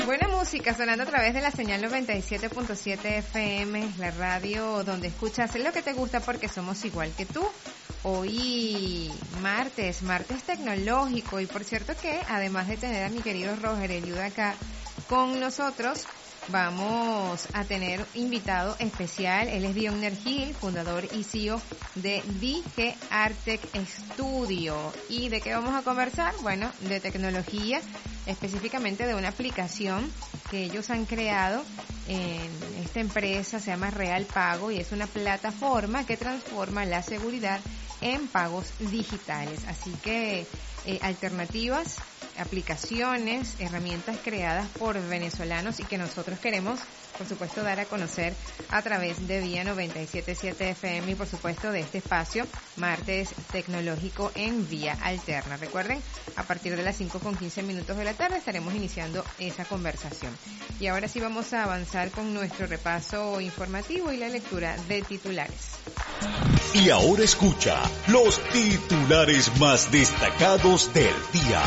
Buena música sonando a través de la señal 97.7 FM, la radio donde escuchas lo que te gusta porque somos igual que tú. Hoy martes tecnológico, y por cierto que además de tener a mi querido Roger Eliud acá con nosotros, vamos a tener invitado especial. Él es Dionner Gil, fundador y CEO de DG Artec Studio. ¿Y de qué vamos a conversar? Bueno, de tecnología, específicamente de una aplicación que ellos han creado en esta empresa, se llama Real Pago, y es una plataforma que transforma la seguridad en pagos digitales. Así que alternativas, aplicaciones, herramientas creadas por venezolanos y que nosotros queremos, por supuesto, dar a conocer a través de Vía 97.7 FM y, por supuesto, de este espacio Martes Tecnológico en Vía Alterna. Recuerden, a partir de las 5:15 de la tarde estaremos iniciando esa conversación. Y ahora sí vamos a avanzar con nuestro repaso informativo y la lectura de titulares. Y ahora escucha los titulares más destacados del día.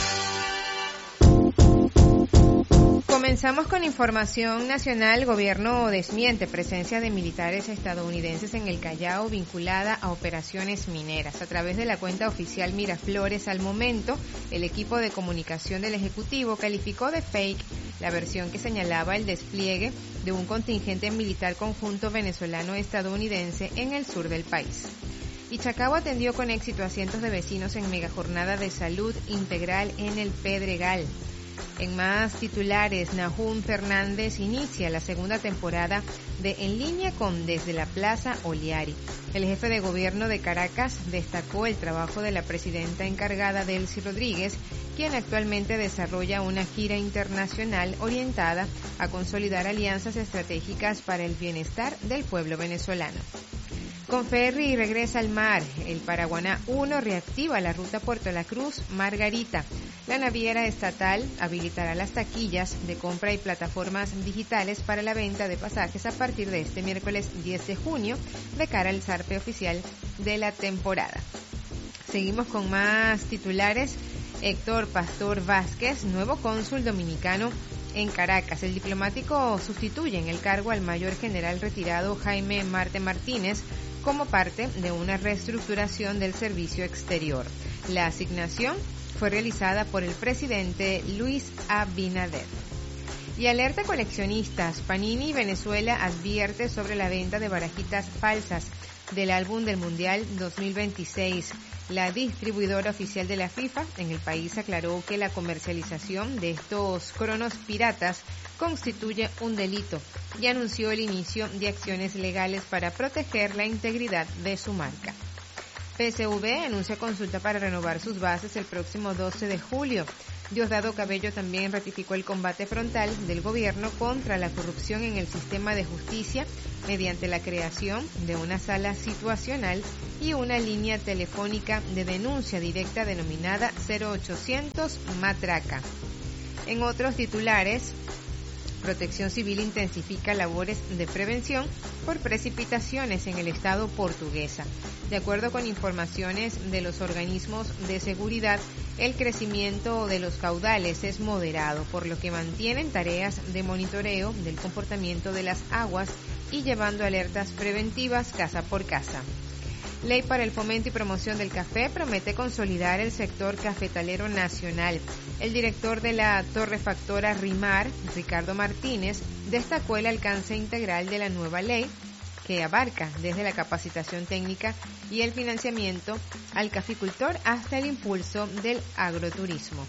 Comenzamos con información nacional. Gobierno desmiente presencia de militares estadounidenses en el Callao vinculada a operaciones mineras. A través de la cuenta oficial Miraflores, al momento, el equipo de comunicación del Ejecutivo calificó de fake la versión que señalaba el despliegue de un contingente militar conjunto venezolano-estadounidense en el sur del país. Ichacao atendió con éxito a cientos de vecinos en megajornada de salud integral en el Pedregal. En más titulares, Nahum Fernández inicia la segunda temporada de En Línea con Desde la Plaza Oliari. El jefe de gobierno de Caracas destacó el trabajo de la presidenta encargada Delcy Rodríguez, quien actualmente desarrolla una gira internacional orientada a consolidar alianzas estratégicas para el bienestar del pueblo venezolano. Conferri regresa al mar. El Paraguaná 1 reactiva la ruta Puerto La Cruz-Margarita. La naviera estatal habilitará las taquillas de compra y plataformas digitales para la venta de pasajes a partir de este miércoles 10 de junio, de cara al zarpe oficial de la temporada. Seguimos con más titulares. Héctor Pastor Vázquez, nuevo cónsul dominicano en Caracas. El diplomático sustituye en el cargo al mayor general retirado Jaime Marte Martínez como parte de una reestructuración del servicio exterior. La asignación fue realizada por el presidente Luis Abinader. Y alerta coleccionistas, Panini Venezuela advierte sobre la venta de barajitas falsas del álbum del Mundial 2026. La distribuidora oficial de la FIFA en el país aclaró que la comercialización de estos cronos piratas constituye un delito y anunció el inicio de acciones legales para proteger la integridad de su marca. PSV anuncia consulta para renovar sus bases el próximo 12 de julio. Diosdado Cabello también ratificó el combate frontal del gobierno contra la corrupción en el sistema de justicia mediante la creación de una sala situacional y una línea telefónica de denuncia directa denominada 0800 Matraca. En otros titulares, Protección Civil intensifica labores de prevención por precipitaciones en el estado portuguesa. De acuerdo con informaciones de los organismos de seguridad, el crecimiento de los caudales es moderado, por lo que mantienen tareas de monitoreo del comportamiento de las aguas y llevando alertas preventivas casa por casa. Ley para el fomento y promoción del café promete consolidar el sector cafetalero nacional. El director de la torrefactora RIMAR, Ricardo Martínez, destacó el alcance integral de la nueva ley, que abarca desde la capacitación técnica y el financiamiento al caficultor hasta el impulso del agroturismo.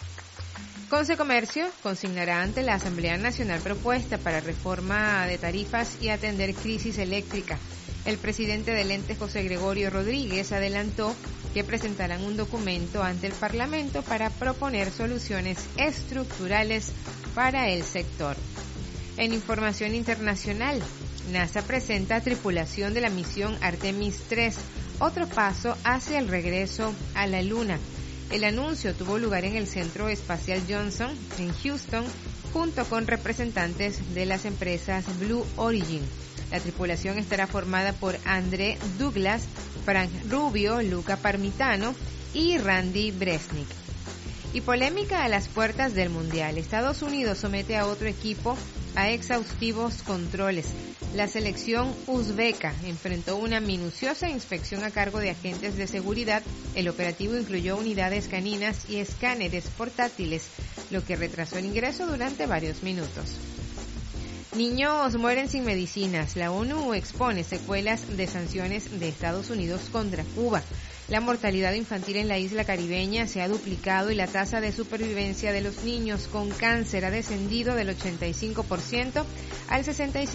Concecomercio consignará ante la Asamblea Nacional propuesta para reforma de tarifas y atender crisis eléctrica. El presidente del ente, José Gregorio Rodríguez, adelantó que presentarán un documento ante el Parlamento para proponer soluciones estructurales para el sector. En información internacional, NASA presenta tripulación de la misión Artemis 3, otro paso hacia el regreso a la Luna. El anuncio tuvo lugar en el Centro Espacial Johnson, en Houston, junto con representantes de las empresas Blue Origin. La tripulación estará formada por André Douglas, Frank Rubio, Luca Parmitano y Randy Bresnik. Y polémica a las puertas del Mundial. Estados Unidos somete a otro equipo a exhaustivos controles. La selección uzbeka enfrentó una minuciosa inspección a cargo de agentes de seguridad. El operativo incluyó unidades caninas y escáneres portátiles, lo que retrasó el ingreso durante varios minutos. Niños mueren sin medicinas. La ONU expone secuelas de sanciones de Estados Unidos contra Cuba. La mortalidad infantil en la isla caribeña se ha duplicado y la tasa de supervivencia de los niños con cáncer ha descendido del 85% al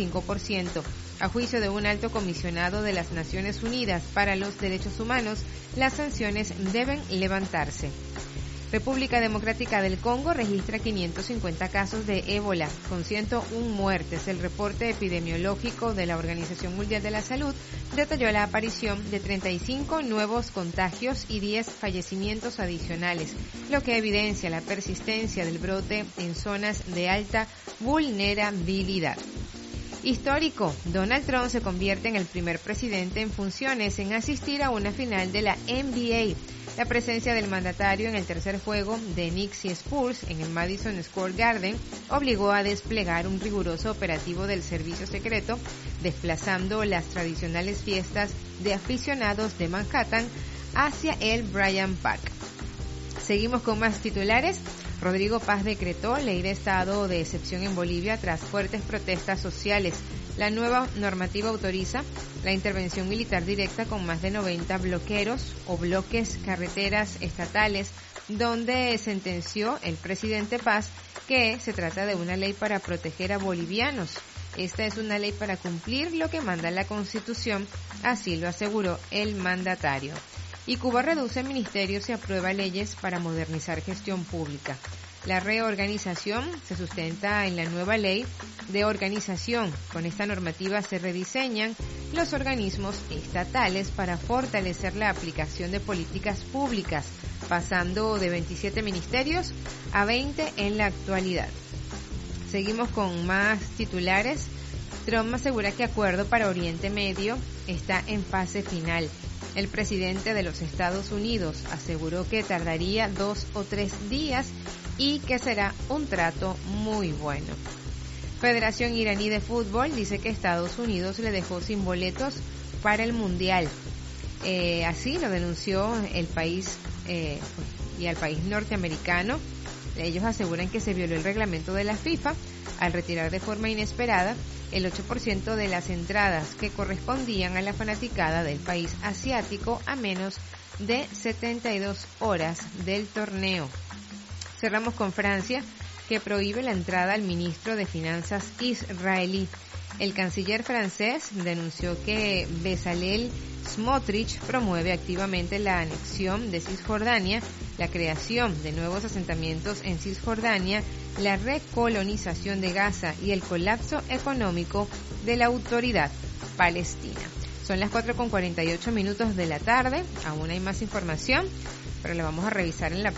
65%. A juicio de un alto comisionado de las Naciones Unidas para los Derechos Humanos, las sanciones deben levantarse. República Democrática del Congo registra 550 casos de ébola, con 101 muertes. El reporte epidemiológico de la Organización Mundial de la Salud detalló la aparición de 35 nuevos contagios y 10 fallecimientos adicionales, lo que evidencia la persistencia del brote en zonas de alta vulnerabilidad. Histórico, Donald Trump se convierte en el primer presidente en funciones en asistir a una final de la NBA. La presencia del mandatario en el tercer juego de Knicks y Spurs en el Madison Square Garden obligó a desplegar un riguroso operativo del servicio secreto, desplazando las tradicionales fiestas de aficionados de Manhattan hacia el Bryant Park. Seguimos con más titulares. Rodrigo Paz decretó ley de estado de excepción en Bolivia tras fuertes protestas sociales. La nueva normativa autoriza la intervención militar directa con más de 90 bloqueros o bloques carreteras estatales, donde sentenció el presidente Paz que se trata de una ley para proteger a bolivianos. Esta es una ley para cumplir lo que manda la Constitución, así lo aseguró el mandatario. Y Cuba reduce ministerios y aprueba leyes para modernizar gestión pública. La reorganización se sustenta en la nueva ley de organización. Con esta normativa se rediseñan los organismos estatales para fortalecer la aplicación de políticas públicas, pasando de 27 ministerios a 20 en la actualidad. Seguimos con más titulares. Trump asegura que acuerdo para Oriente Medio está en fase final. El presidente de los Estados Unidos aseguró que tardaría 2 o 3 días y que será un trato muy bueno. Federación Iraní de Fútbol dice que Estados Unidos le dejó sin boletos para el Mundial. Así lo denunció el país y al país norteamericano. Ellos aseguran que se violó el reglamento de la FIFA al retirar de forma inesperada el 8% de las entradas que correspondían a la fanaticada del país asiático a menos de 72 horas del torneo. Cerramos con Francia, que prohíbe la entrada al ministro de Finanzas israelí. El canciller francés denunció que Bezalel Smotrich promueve activamente la anexión de Cisjordania, la creación de nuevos asentamientos en Cisjordania, la recolonización de Gaza y el colapso económico de la autoridad palestina. Son las 4:48 de la tarde, aún hay más información, pero la vamos a revisar en el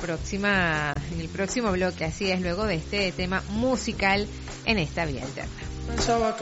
próximo bloque, así es, luego de este tema musical en esta vía alterna.